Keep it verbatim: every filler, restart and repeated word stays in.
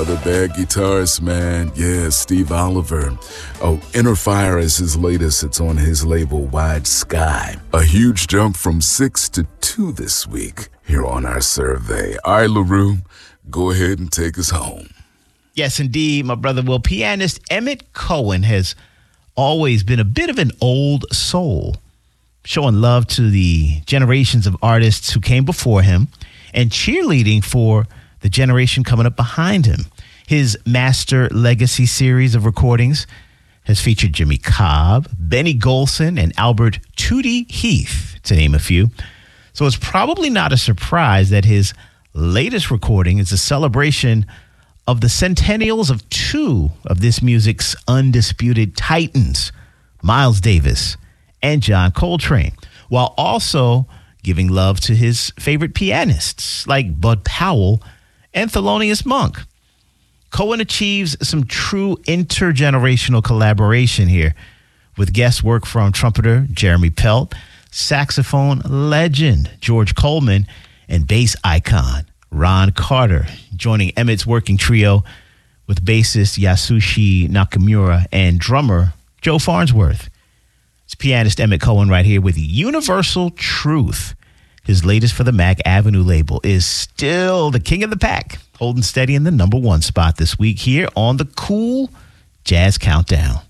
the bad guitarist, man. Yeah, Steve Oliver. Oh, Inner Fire is his latest. It's on his label, Wide Sky. A huge jump from six to two this week here on our survey. All right, LaRue, go ahead and take us home. Yes, indeed, my brother. Well, pianist Emmett Cohen has always been a bit of an old soul, showing love to the generations of artists who came before him and cheerleading for the generation coming up behind him. His Master Legacy series of recordings has featured Jimmy Cobb, Benny Golson, and Albert Tootie Heath, to name a few. So it's probably not a surprise that his latest recording is a celebration of the centennials of two of this music's undisputed titans, Miles Davis and John Coltrane, while also giving love to his favorite pianists like Bud Powell and Thelonious Monk. Cohen achieves some true intergenerational collaboration here with guest work from trumpeter Jeremy Pelt, saxophone legend George Coleman, and bass icon Ron Carter, joining Emmett's working trio with bassist Yasushi Nakamura and drummer Joe Farnsworth. It's pianist Emmett Cohen right here with Universal Truth. His latest for the Mac Avenue label is still the king of the pack, holding steady in the number one spot this week here on the Cool Jazz Countdown.